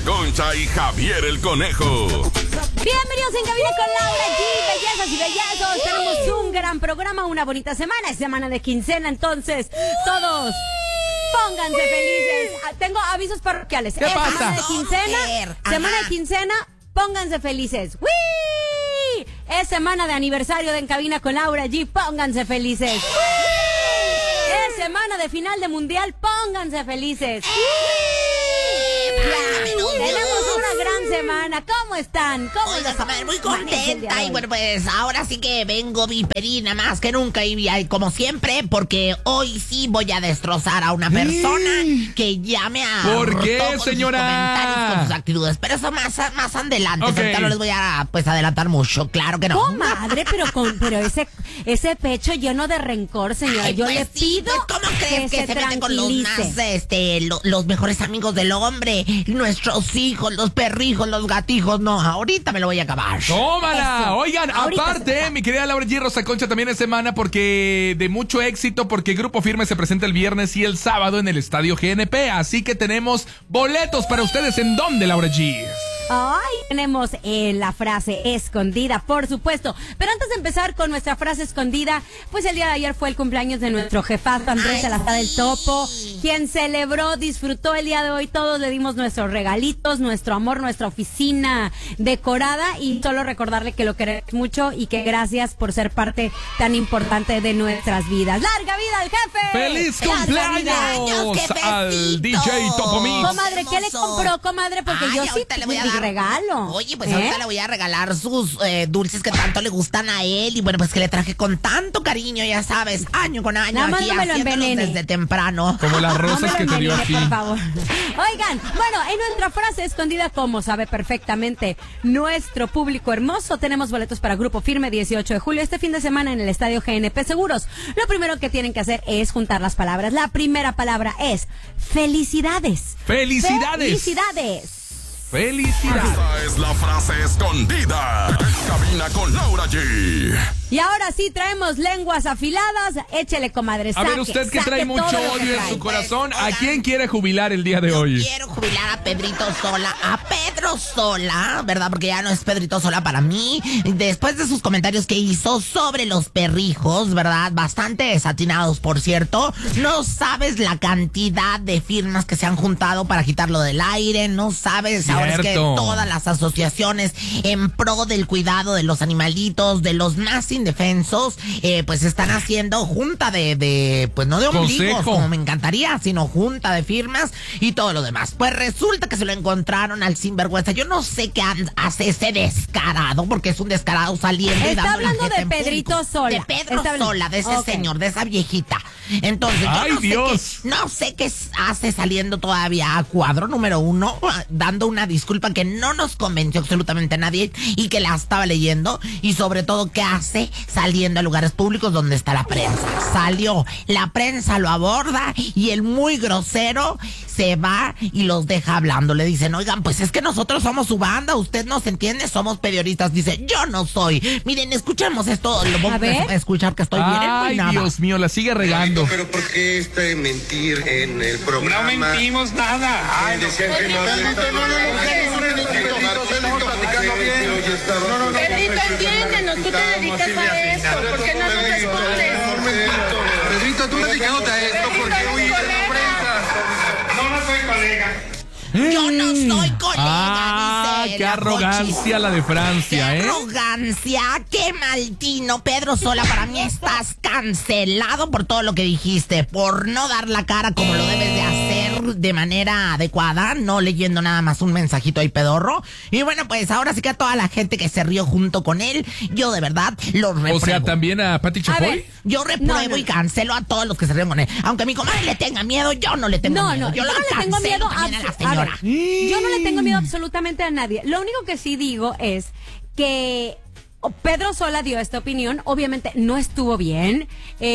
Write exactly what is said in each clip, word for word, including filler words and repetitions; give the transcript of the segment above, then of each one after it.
Concha y Javier el Conejo. Bienvenidos en Cabina con Laura G, bellezas y bellezos. Tenemos un gran programa, una bonita semana, es semana de quincena, entonces todos pónganse felices. Tengo avisos parroquiales. ¿Qué es pasa? Semana de quincena, semana de quincena, pónganse felices. ¡Wii! Es semana de aniversario de En Cabina con Laura G, pónganse felices. ¡Wii! Es semana de final de mundial, pónganse felices. Tenemos una gran semana. ¿Cómo están? ¿Cómo Oiga, están? muy contenta. Y bueno, pues ahora sí que vengo viperina más que nunca. Y, y como siempre, porque hoy sí voy a destrozar a una persona que ya me ha. ¿Por qué, con señora? Sus comentarios, con sus actitudes. Pero eso más, más adelante. Okay. Ahorita no les voy a pues adelantar mucho. Claro que no. Comadre, pero con, pero ese, ese pecho lleno de rencor, señora. Ay, yo pues le sí, pido pues, ¿cómo crees que, que, se, se meten con los tranquilice. más, este, lo, los mejores amigos del hombre? Nuestros hijos, los perrijos, los gatijos. No, ahorita me lo voy a acabar. ¡Tómala! Eso. Oigan, Ahorita aparte, se- mi querida Laura G. Rosa Concha también es semana porque de mucho éxito, porque Grupo Firme se presenta el viernes y el sábado en el Estadio G N P. Así que tenemos boletos para ustedes. ¿En dónde, Laura G? Ay, tenemos eh, la frase escondida, por supuesto. Pero antes de empezar con nuestra frase escondida, pues el día de ayer fue el cumpleaños de nuestro jefazo Andrés Salazar del Topo, quien celebró, disfrutó el día de hoy. Todos le dimos nuestros regalitos, nuestro amor, nuestra oficina decorada, y solo recordarle que lo queremos mucho y que gracias por ser parte tan importante de nuestras vidas. ¡Larga vida al jefe! ¡Feliz ¡Larga vida! cumpleaños ¡Jefecito! al D J Topo Mix! Comadre, ¿qué le compró, comadre? Porque Ay, yo sí ahorita le voy a mi dar- regalo. Oye, pues ¿Eh? ahorita le voy a regalar sus eh, dulces que tanto le gustan a él. Y bueno, pues que le traje con tanto cariño, ya sabes, año con año, Nada más aquí no me lo haciéndolos envenene. desde temprano. Como las No me rosas lo que te dio envenene, aquí. por favor. Oigan, bueno, en nuestra frase escondida, como sabe perfectamente nuestro público hermoso, tenemos boletos para Grupo Firme dieciocho de julio, este fin de semana en el Estadio G N P Seguros. Lo primero que tienen que hacer es juntar las palabras. La primera palabra es felicidades. ¡Felicidades! Felicidades. ¡Felicidades! Esta es la frase escondida. En Cabina con Laura G. Y ahora sí traemos lenguas afiladas. Échele, comadre. A ver, saque, usted que saque trae todo mucho lo que odio en trae. su corazón, ¿a Oigan. quién quiere jubilar el día de hoy? Quiero jubilar a Pedrito Sola, a Pedro Sola, ¿verdad? Porque ya no es Pedrito Sola para mí. Después de sus comentarios que hizo sobre los perrijos, ¿verdad? Bastante desatinados, por cierto. No sabes la cantidad de firmas que se han juntado para quitarlo del aire. No sabes, ahora es que Cierto. todas las asociaciones en pro del cuidado de los animalitos, de los más indefensos, eh, pues están haciendo junta de, de pues no de ombligos, Consejo. como me encantaría, sino junta de firmas y todo lo demás. Pues resulta que se lo encontraron al sinvergüenza. Yo no sé qué han- hace ese descarado, porque es un descarado saliendo y Está dando la hablando jeta de en Pedrito público. Sola. De Pedro Está hablando- Sola, de ese Ok. señor, de esa viejita. Entonces, yo ¡Ay, no sé Dios! qué, no sé qué hace saliendo todavía a cuadro número uno, dando una disculpa que no nos convenció absolutamente a nadie y que la estaba leyendo, y sobre todo qué hace saliendo a lugares públicos donde está la prensa. Salió, la prensa lo aborda y el muy grosero se va y los deja hablando. Le dicen, oigan, pues es que nosotros somos su banda, usted nos entiende, somos periodistas. Dice, yo no soy. Miren, escuchemos esto, lo vamos A ver. a escuchar que estoy bien Ay, enjuinada. Dios mío, la sigue regando. Pero ¿por qué este mentir en el No programa? mentimos nada. Ay, no. Decían que no había- Pedrito, no, no, no, Pedrito, un minutito, Pedrito, estamos platicando bien. Pedrito, yo estaba- No, no, no. Pedrito, entiéndenos, tú te dedicas a eso, ¿por qué no nos respondes? Pedrito, tú dedicándote a esto porque Pedrito, huiste de la prensa. No, no soy colega. Yo no soy colega, Ah, dice qué la arrogancia Jochi. la de ¡Qué Francia, ¿eh? arrogancia! ¡Qué maltino! Pedro Sola, para mí estás cancelado por todo lo que dijiste, por no dar la cara como lo debes de hacer de manera adecuada, no leyendo nada más un mensajito ahí pedorro. Y bueno, pues ahora sí que a toda la gente que se rió junto con él, yo de verdad los repruebo. O sea, también a Pati A Chapoy. ver. Yo repruebo No, no. y cancelo a todos los que se ríen con él. Aunque mi comadre le tenga miedo, yo no le tengo No, miedo. no, yo yo la no le tengo cancelo miedo también a la abso- a señora. ver, yo no le tengo miedo absolutamente a nadie. Lo único que sí digo es que Pedro Sola dio esta opinión, obviamente no estuvo bien,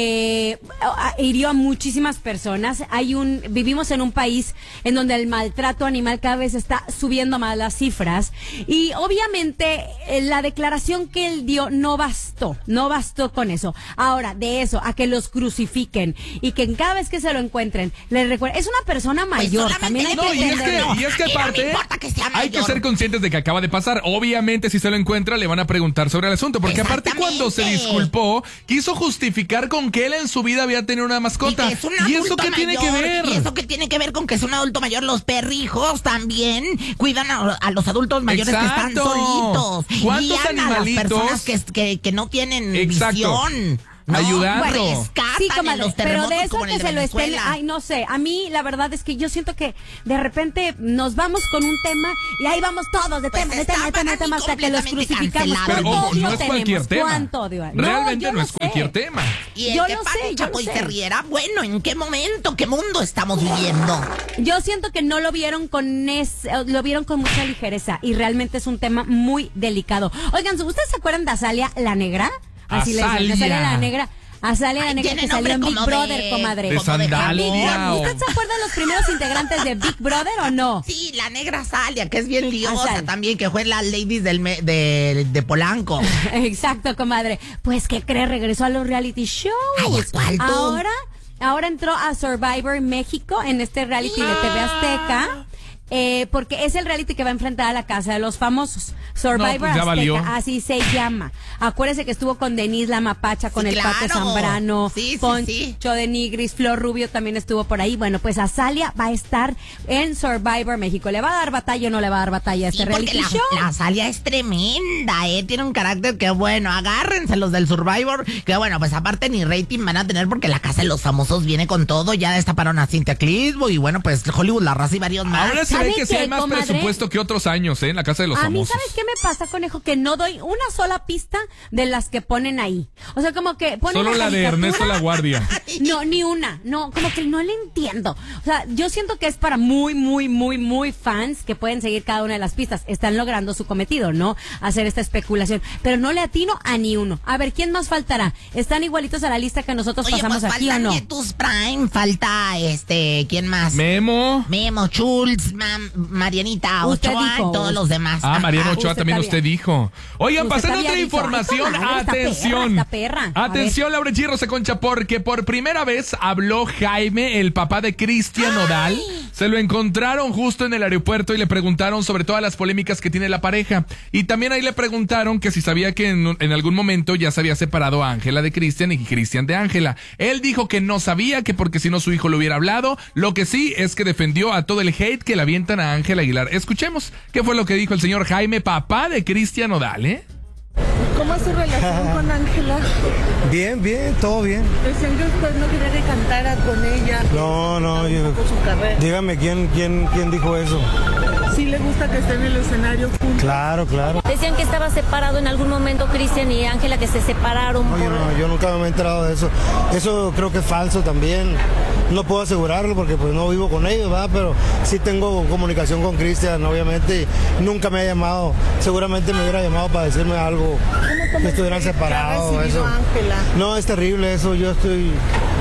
eh, hirió a muchísimas personas. Hay un, vivimos en un país en donde el maltrato animal cada vez está subiendo más las cifras y obviamente eh, la declaración que él dio no bastó, no bastó con eso. Ahora, de eso a que los crucifiquen y que cada vez que se lo encuentren les recuerden, es una persona mayor, Pues también hay No, que y es entenderlo. que, y es que A mí no me aparte, importa que sea hay que mayor. ser conscientes de que acaba de pasar. Obviamente, si se lo encuentra, le van a preguntar sobre el asunto. Porque aparte, cuando se Exactamente. disculpó, quiso justificar con que él en su vida había tenido una mascota. Y, que es un ¿Y eso adulto qué tiene que mayor, ver? Y eso que tiene que ver con que es un adulto mayor. Los perrijos también cuidan a, a los adultos mayores que están Exacto. solitos. ¿Cuántos Guían a las animalitos? personas que, que, que no tienen Exacto. visión. ¿no? Ayudando. Rescatan Sí, en comadre, los pero terremotos de eso como en que el de se lo estén, Venezuela. ay, no sé, a mí la verdad es que yo siento que de repente nos vamos con un tema y ahí vamos todos de Pues tema, de está tema, de tema, para de tema mí hasta que los completamente crucificamos. cancelado. Pero ¿Cuánto ojo, odio no es cualquier tenemos? tema. ¿Cuánto odio? Realmente yo no lo es cualquier sé. tema. Y el Yo que lo pague sé, yo Chapo lo y sé. se riera, bueno, ¿en qué momento, qué mundo estamos viviendo? Yo siento que no lo vieron con es, lo vieron con mucha ligereza y realmente es un tema muy delicado. Oigan, ¿ustedes se acuerdan de Azalia la Negra? Así le Azalia. dicen, Azalia la Negra. Azalia la Ay, Negra tiene que salió en nombre Big como Brother, de- comadre. De como de sandalia. jabón. o- ¿Usted se acuerda de los primeros integrantes de Big Brother o no? Sí, la negra Salia, que es bien liosa Azal. también, que fue la ladies del me- de, de Polanco. Exacto, comadre. Pues, ¿qué cree? Regresó a los reality shows. Ay, ¿a cuál tú? Ahora, ahora entró a Survivor México en este reality de T V Azteca. Eh, porque es el reality que va a enfrentar a la Casa de los Famosos. Survivor No, pues ya Azteca, valió. así se llama. Acuérdese que estuvo con Denise la Mapacha, con Sí, el claro. Pato Zambrano, Sí, sí, Poncho sí. de Nigris, Flor Rubio también estuvo por ahí. Bueno, pues Azalia va a estar en Survivor México. ¿Le va a dar batalla o no le va a dar batalla a este Sí, porque reality la, show? la Salia es tremenda, ¿eh? Tiene un carácter que, bueno, agárrense los del Survivor, que, bueno, pues aparte ni rating van a tener porque la Casa de los Famosos viene con todo. Ya destaparon a Cintia Clitbo y, bueno, pues Hollywood La Raza y varios más. Ahora se ¿Sabe ve que sí qué, hay más comadre? presupuesto que otros años, ¿eh? En la Casa de los A mí, Famosos. ¿sabes qué me pasa, conejo? Que no doy una sola pista de las que ponen ahí. O sea, como que ponen Solo la de caricatura. Ernesto La Guardia. No, ni una. No, como que no le entiendo. O sea, yo siento que es para muy, muy, muy, muy fans que pueden seguir cada una de las pistas. Están logrando su cometido, ¿no? Hacer esta especulación. Pero no le atino a ni uno. A ver, ¿quién más faltará? ¿Están igualitos a la lista que nosotros Oye, pasamos pues aquí o faltan no? Nietus Prime, falta, este, ¿quién más? Memo. Memo, Schultz, Mam- Marianita Usted Ochoa dijo. y todos los demás. Ah, Ajá. Mariano Ochoa Usted también está usted bien. dijo. Oigan, Usted pasando había otra dicho, información, ay, comadre, está atención. perra, está perra. A Atención, Laura G. Rosa Concha, porque por primera vez habló Jaime, el papá de Cristian Nodal. Se lo encontraron justo en el aeropuerto y le preguntaron sobre todas las polémicas que tiene la pareja. Y también ahí le preguntaron que si sabía que en, en algún momento ya se había separado a Ángela de Cristian y Cristian de Ángela. Él dijo que no sabía, que porque si no su hijo lo hubiera hablado. Lo que sí es que defendió a todo el hate que le avientan a Ángela Aguilar. Escuchemos qué fue lo que dijo el señor Jaime, papá de Cristian Nodal, ¿eh? ¿Cómo es su relación con Ángela? Bien, bien, todo bien. Decían que usted no quería que cantara con ella. No, no, yo- Con su carrera. Dígame quién, quién, quién dijo eso. Sí le gusta que esté en el escenario juntos. Claro, claro. Decían que estaba separado en algún momento Cristian y Ángela, que se separaron. Oye, por... no, yo nunca me he enterado de eso. Eso creo que es falso también. No puedo asegurarlo porque pues no vivo con ellos, ¿verdad? Pero sí tengo comunicación con Cristian, obviamente. y Nunca me ha llamado. Seguramente me hubiera llamado para decirme algo. Que estuvieran ¿Qué ha separados. recibido Eso. Ángela? No, es terrible eso. Yo estoy...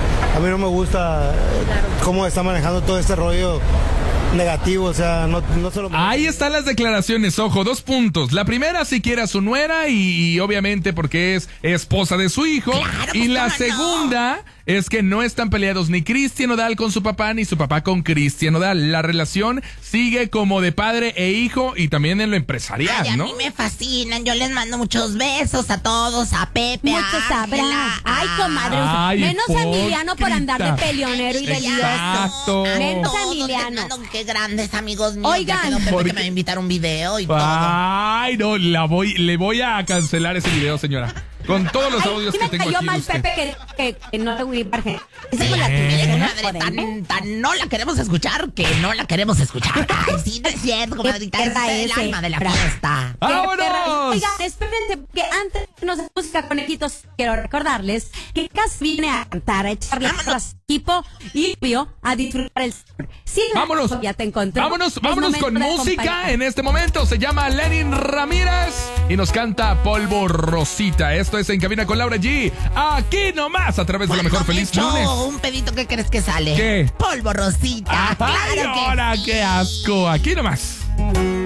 A mí no me gusta eh, cómo está manejando todo este rollo negativo. O sea, no, no se lo... Ahí están las declaraciones, ojo, dos puntos. La primera, si quiere a su nuera y, y obviamente porque es esposa de su hijo. Claro, y pues, la ¿cómo no? segunda es que no están peleados ni Cristian Nodal con su papá ni su papá con Cristian Nodal. La relación sigue como de padre e hijo y también en lo empresarial, Ay, a ¿no? mí me fascinan. Yo les mando muchos besos a todos, a Pepe, Muchos a Ángela, abrazos. Ay, a- comadre. Ay, menos a Emiliano por andar de hipócrita. peleonero y de Exacto. lioso. Menos a Todos les Emiliano. mando, qué grandes amigos míos. Oigan. Ya quedó Pepe Porque- que me va a invitar un video y todo. Ay, no, la voy, le voy a cancelar ese video, señora. Con todos los Ay, audios sí que me tengo cayó aquí de mal usted. Pepe que, que, que no le voy a ir para Esa Sí, fue la mire, primera, comadre, joder, tan, ¿eh? tan no la queremos escuchar que no la queremos escuchar. Ay, sí, no es cierto, comadrita. Es perra el ese, alma de la bravo. fiesta. Qué ¡Vámonos! perra. Oigan, espérense, que antes de irnos a música, conejitos, quiero recordarles que Cas viene a cantar, a echarle Vámonos. las equipo y vio a disfrutar el sabor. Sí, Vámonos. ya te encontró. Vámonos, Es vámonos momento con de música acompañar. en este momento. Se llama Lenin Ramírez y nos canta Polvo Rosita. Esto es En Cabina con Laura G. Aquí nomás, a través de la mejor Cuando me feliz echo lunes. un pedito, ¿qué crees que sale? ¿Qué? Polvo rosita. Ay, Claro que ahora qué asco. Aquí nomás.